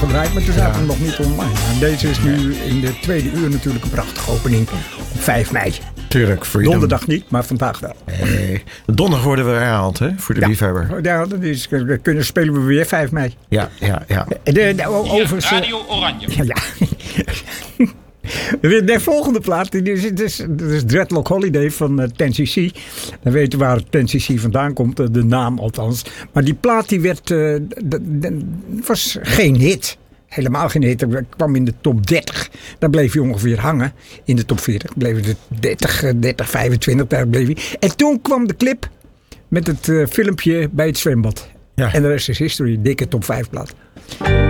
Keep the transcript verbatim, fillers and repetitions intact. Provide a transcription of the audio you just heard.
gedraaid, maar toen zaten Ja. we nog niet online. En deze is nu in de tweede uur natuurlijk een prachtige opening op vijf mei. Tuurlijk, Freedom. Donderdag niet, maar vandaag wel. Hey. Donderdag worden we herhaald, hè? Voor de Ja. liefhebber. Ja, dat is, kunnen spelen we weer vijf mei. Ja, ja, ja. De, de, de, overigens, Hier, Radio Oranje. Ja, ja. De, de volgende plaat, die is, het is, het is Dreadlock Holiday van uh, ten C C. Dan weten we waar ten C C vandaan komt, uh, de naam althans. Maar die plaat die werd, uh, de, de, was geen hit. Helemaal geen hit. Hij kwam in de top dertig. Daar bleef hij ongeveer hangen. In de top veertig bleef hij de dertig, dertig, vijfentwintig. Daar bleef hij. En toen kwam de clip met het uh, filmpje bij het zwembad. Ja. En de rest is history. Dikke top vijf plaat.